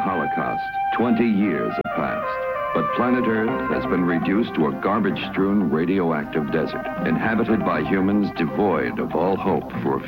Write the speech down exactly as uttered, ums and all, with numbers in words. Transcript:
Holocaust, twenty years have passed. But planet Earth has been reduced to a garbage-strewn radioactive desert, inhabited by humans devoid of all hope for a